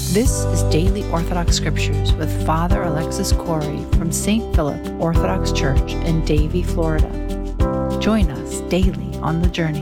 This is Daily Orthodox Scriptures with Father Alexis Corey from St. Philip Orthodox Church in Davie, Florida. Join us daily on the journey.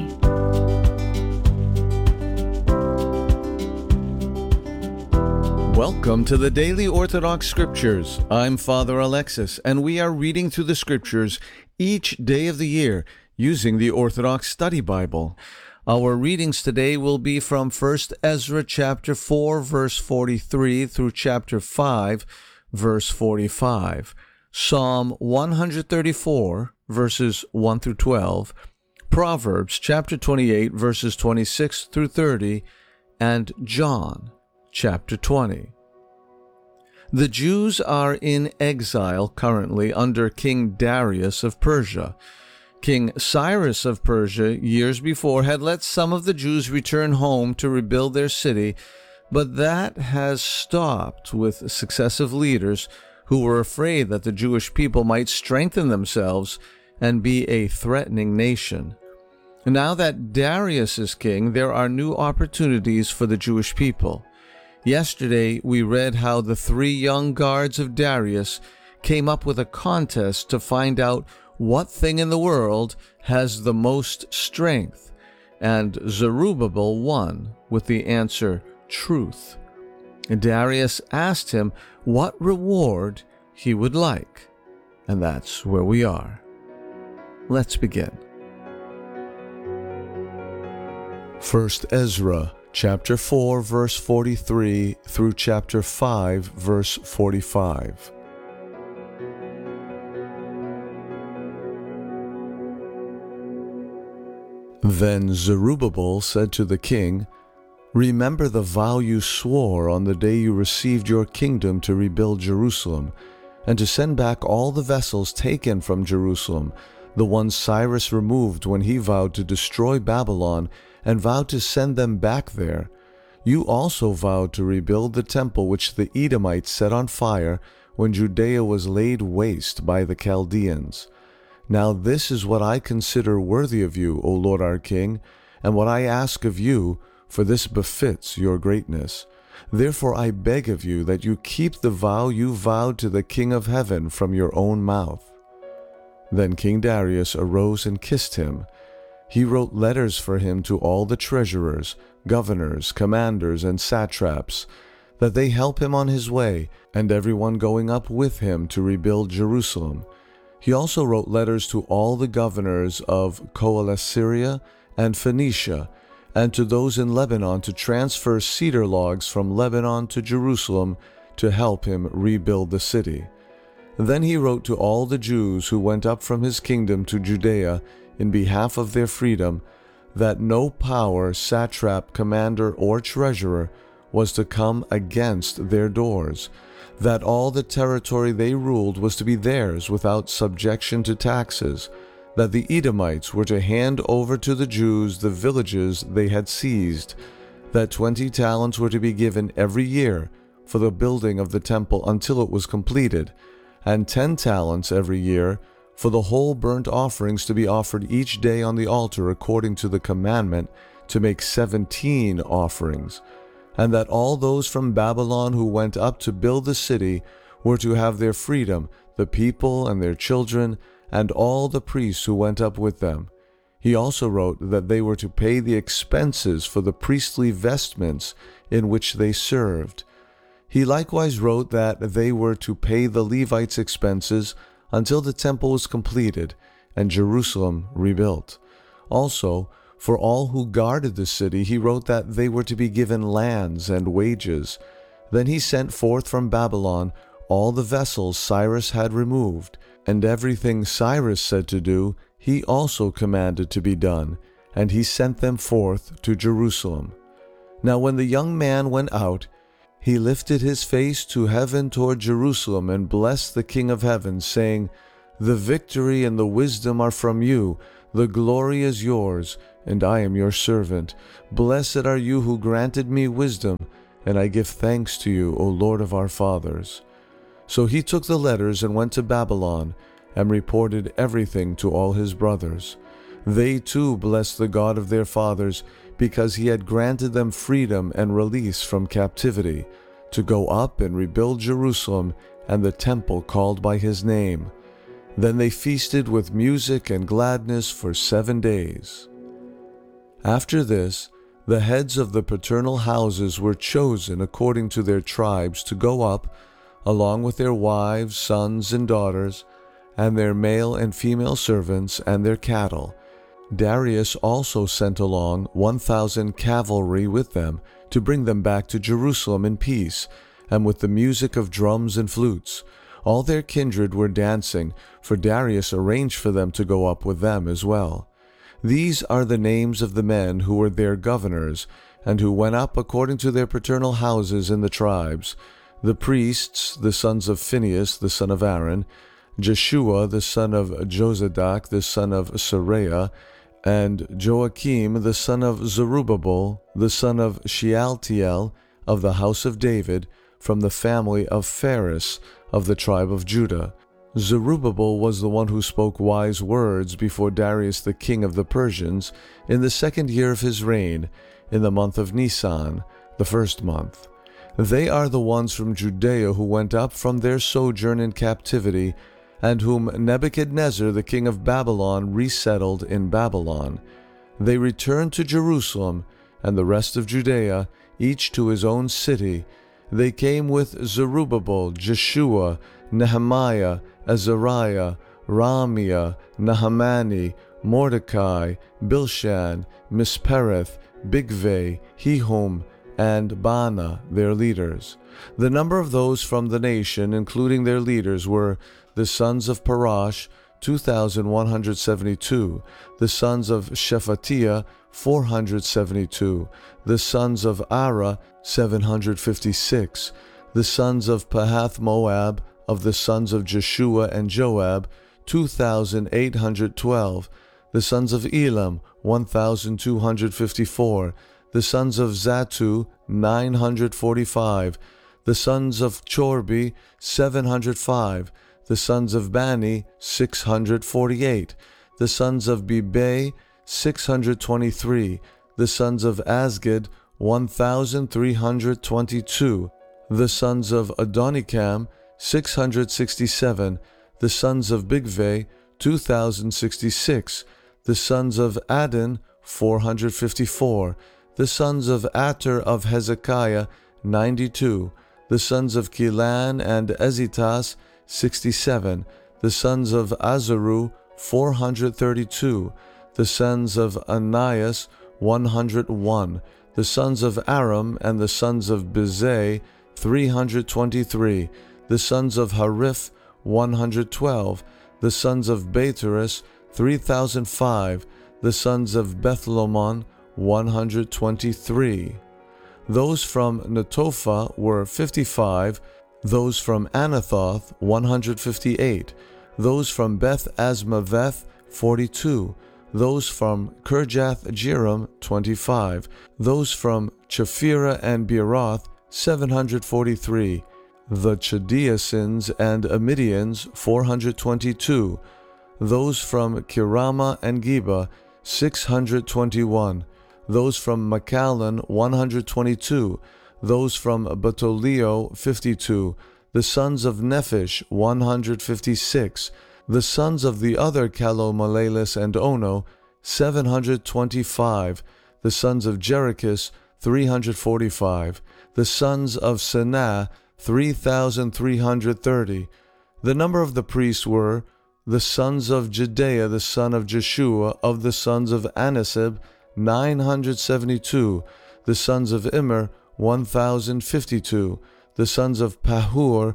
Welcome to the Daily Orthodox Scriptures. I'm Father Alexis, and we are reading through the Scriptures each day of the year using the Orthodox Study Bible. Our readings today will be from 1 Ezra chapter 4, verse 43 through chapter 5, verse 45, Psalm 134, verses 1 through 12, Proverbs chapter 28, verses 26 through 30, and John chapter 20. The Jews are in exile currently under King Darius of Persia. King Cyrus of Persia, years before, had let some of the Jews return home to rebuild their city, but that has stopped with successive leaders who were afraid that the Jewish people might strengthen themselves and be a threatening nation. Now that Darius is king, there are new opportunities for the Jewish people. Yesterday, we read how the 3 young guards of Darius came up with a contest to find out what thing in the world has the most strength, and Zerubbabel won with the answer, truth. Darius asked him what reward he would like, and that's where we are. Let's begin. 1 Ezra chapter 4, verse 43 through chapter 5, verse 45. Then Zerubbabel said to the king, "Remember the vow you swore on the day you received your kingdom to rebuild Jerusalem, and to send back all the vessels taken from Jerusalem, the ones Cyrus removed when he vowed to destroy Babylon and vowed to send them back there. You also vowed to rebuild the temple which the Edomites set on fire when Judea was laid waste by the Chaldeans. Now this is what I consider worthy of you, O Lord our King, and what I ask of you, for this befits your greatness. Therefore I beg of you that you keep the vow you vowed to the King of heaven from your own mouth." Then King Darius arose and kissed him. He wrote letters for him to all the treasurers, governors, commanders, and satraps, that they help him on his way, and everyone going up with him to rebuild Jerusalem. He also wrote letters to all the governors of Coele-Syria and Phoenicia, and to those in Lebanon to transfer cedar logs from Lebanon to Jerusalem to help him rebuild the city. Then he wrote to all the Jews who went up from his kingdom to Judea in behalf of their freedom, that no power, satrap, commander, or treasurer was to come against their doors, that all the territory they ruled was to be theirs without subjection to taxes, that the Edomites were to hand over to the Jews the villages they had seized, that 20 talents were to be given every year for the building of the temple until it was completed, and 10 talents every year for the whole burnt offerings to be offered each day on the altar according to the commandment to make 17 offerings, and that all those from Babylon who went up to build the city were to have their freedom, the people and their children, and all the priests who went up with them. He also wrote that they were to pay the expenses for the priestly vestments in which they served. He likewise wrote that they were to pay the Levites' expenses until the temple was completed and Jerusalem rebuilt. Also, for all who guarded the city, he wrote that they were to be given lands and wages. Then he sent forth from Babylon all the vessels Cyrus had removed, and everything Cyrus said to do, he also commanded to be done, and he sent them forth to Jerusalem. Now when the young man went out, he lifted his face to heaven toward Jerusalem and blessed the King of heaven, saying, "The victory and the wisdom are from you, the glory is yours, and I am your servant. Blessed are you who granted me wisdom, and I give thanks to you, O Lord of our fathers." So he took the letters and went to Babylon, and reported everything to all his brothers. They too blessed the God of their fathers, because he had granted them freedom and release from captivity, to go up and rebuild Jerusalem and the temple called by his name. Then they feasted with music and gladness for 7 days. After this, the heads of the paternal houses were chosen according to their tribes to go up, along with their wives, sons, and daughters, and their male and female servants, and their cattle. Darius also sent along 1,000 cavalry with them to bring them back to Jerusalem in peace, and with the music of drums and flutes. All their kindred were dancing, for Darius arranged for them to go up with them as well. These are the names of the men who were their governors, and who went up according to their paternal houses in the tribes: the priests, the sons of Phinehas, the son of Aaron; Jeshua, the son of Jozadak, the son of Saraiah; and Joachim, the son of Zerubbabel, the son of Shealtiel, of the house of David, from the family of Phares, of the tribe of Judah. Zerubbabel was the one who spoke wise words before Darius the king of the Persians, in the 2nd year of his reign, in the month of Nisan, the 1st month. They are the ones from Judea who went up from their sojourn in captivity, and whom Nebuchadnezzar the king of Babylon resettled in Babylon. They returned to Jerusalem, and the rest of Judea, each to his own city. They came with Zerubbabel, Jeshua, Nehemiah, Azariah, Ramiah, Nahamani, Mordecai, Bilshan, Mispereth, Bigvai, Hehum, and Baana, their leaders. The number of those from the nation, including their leaders, were the sons of Parash, 2,172, the sons of Shephatiah, 472, the sons of Ara, 756, the sons of Pahath Moab, of the sons of Jeshua and Joab, 2,812, the sons of Elam, 1,254, the sons of Zatu, 945, the sons of Chorbi, 705, the sons of Bani, 648, the sons of Bibai, 623, the sons of Asgad, 1,322, the sons of Adonikam, 667, the sons of Bigvai, 2,066, the sons of Adin, 454, the sons of Ater of Hezekiah, 92, the sons of Kilan and Ezitas, 67, the sons of Azaru, 432, the sons of Anias, 101, the sons of Aram and the sons of Bezai, 323, the sons of Hariph, 112, the sons of Bateris, 3,005, the sons of Bethlomon, 123. Those from Netophah were 55, those from Anathoth, 158, those from Beth Asmaveth, 42, those from Kirjath-Jearim, 25, those from Chephirah and Beeroth, 743, the Chaldeans and Amidians, 422, those from Kirama and Geba, 621, those from Machalaon, 122, those from Batoleo, 52, the sons of Nephish, 156, the sons of the other Calomalalis and Ono, 725, the sons of Jerichus, 345, the sons of Senah, 3,330. The number of the priests were the sons of Jedaiah the son of Jeshua, of the sons of Anasib, 972, the sons of Immer, 1,052, the sons of Pahur,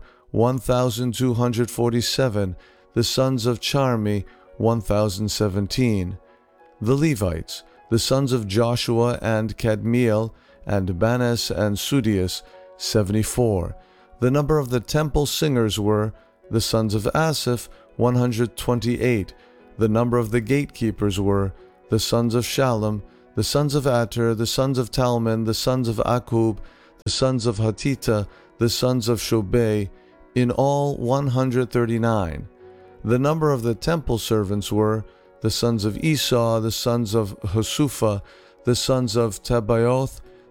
1,247, the sons of Charmi, 1,017. The Levites, the sons of Joshua and Kadmiel, and Banas and Sudius, 74. The number of the temple singers were the sons of Asaph, 128. The number of the gatekeepers were the sons of Shallum, the sons of Ater, the sons of Talmon, the sons of Akub, the sons of Hatita, the sons of Shobei, in all 139. The number of the temple servants were the sons of Esau, the sons of Hasupha, the sons of Tabaoth,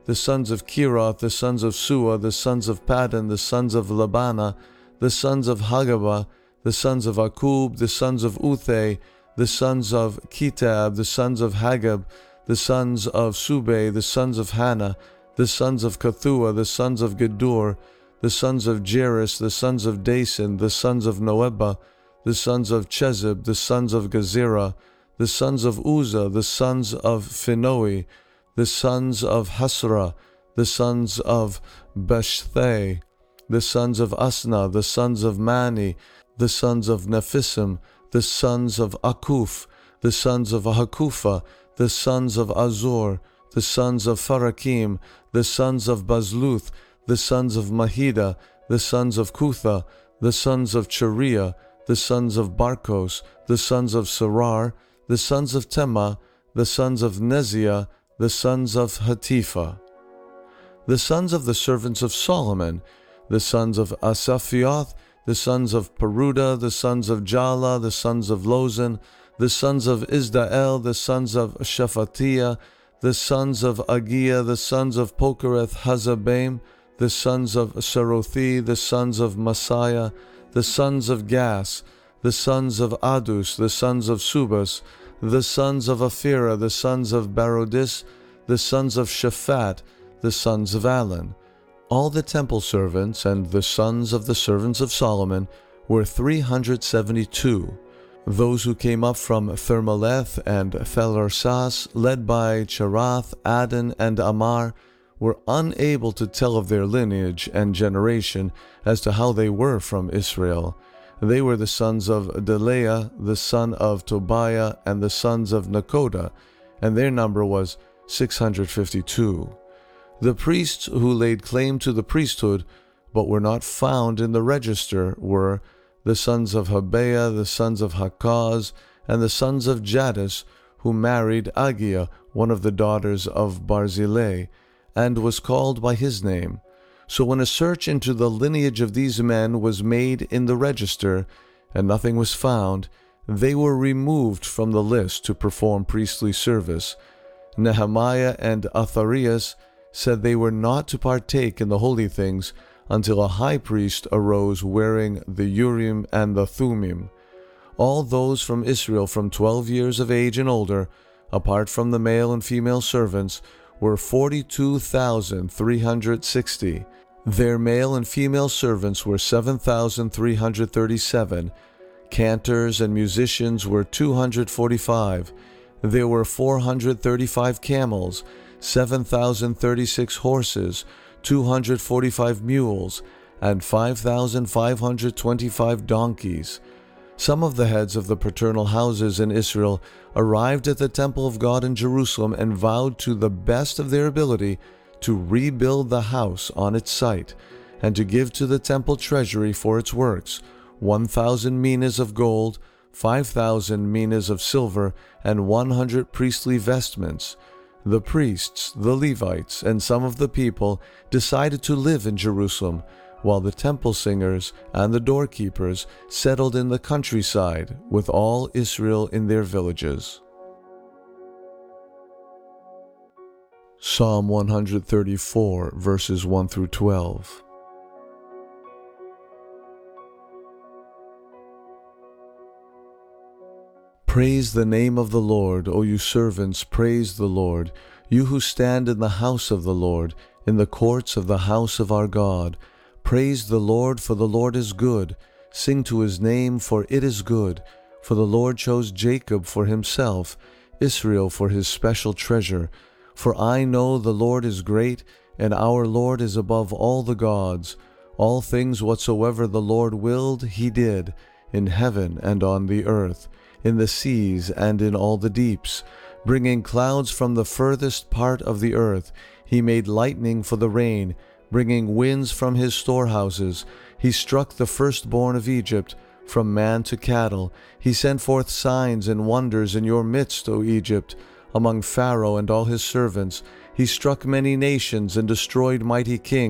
the sons of Keroth, the sons of Sua, the sons of Paddan, the sons of Labana, the sons of Hagaba, the sons of Akub, the sons of Uthai, the sons of Kitab, the sons of Hagab, the sons of Subay, the sons of Hannah, the sons of Kathua, the sons of Gedur, the sons of Jeris, the sons of Dason, the sons of Noebah, the sons of Chezib, the sons of Gezerah, the sons of Uzzah, the sons of Phinoi, the sons of Hasrah, the sons of Beshthai, the sons of Asna, the sons of Mani, the sons of Nephisim, the sons of Akuf, the sons of Hakufa, the sons of Azor, the sons of Farakim, the sons of Bazluth, the sons of Mahida, the sons of Kutha, the sons of Chariah, the sons of Barkos, the sons of Sarar, the sons of Tema, the sons of Neziah, the sons of Hatipha. The sons of the servants of Solomon, the sons of Asaphioth, the sons of Peruda, the sons of Jala, the sons of Lozan, the sons of Isdael, the sons of Shephatiah, the sons of Agiah, the sons of Pokereth Hazabaim, the sons of Serothi, the sons of Messiah, the sons of Gas, the sons of Adus, the sons of Subas, the sons of Aphirah, the sons of Barodis, the sons of Shaphat, the sons of Alan. All the temple servants and the sons of the servants of Solomon were 372. Those who came up from Thermaleth and Thelarsas, led by Cherath, Adon, and Amar, were unable to tell of their lineage and generation as to how they were from Israel. They were the sons of Delaiah, the son of Tobiah, and the sons of Nekoda, and their number was 652. The priests who laid claim to the priesthood, but were not found in the register, were the sons of Habeah, the sons of Hakaz, and the sons of Jaddus, who married Agiah, one of the daughters of Barzillai, and was called by his name. So when a search into the lineage of these men was made in the register, and nothing was found, they were removed from the list to perform priestly service. Nehemiah and Atharias said they were not to partake in the holy things until a high priest arose wearing the Urim and the Thummim. All those from Israel from 12 years of age and older, apart from the male and female servants, were 42,360. Their male and female servants were 7,337. Cantors and musicians were 245. There were 435 camels, 7,036 horses, 245 mules, and 5,525 donkeys. Some of the heads of the paternal houses in Israel arrived at the temple of God in Jerusalem and vowed to the best of their ability to rebuild the house on its site, and to give to the temple treasury for its works 1,000 minas of gold, 5,000 minas of silver, and 100 priestly vestments. The priests, the Levites, and some of the people decided to live in Jerusalem, while the temple singers and the doorkeepers settled in the countryside with all Israel in their villages. Psalm 134, verses 1 through 12. Praise the name of the Lord, O you servants, praise the Lord, you who stand in the house of the Lord, in the courts of the house of our God. Praise the Lord, for the Lord is good. Sing to his name, for it is good. For the Lord chose Jacob for himself, Israel for his special treasure. For I know the Lord is great, and our Lord is above all the gods. All things whatsoever the Lord willed, he did, in heaven and on the earth, in the seas and in all the deeps. Bringing clouds from the furthest part of the earth, he made lightning for the rain, bringing winds from his storehouses. He struck the firstborn of Egypt, from man to cattle. He sent forth signs and wonders in your midst, O Egypt, among Pharaoh and all his servants. He struck many nations and destroyed mighty kings.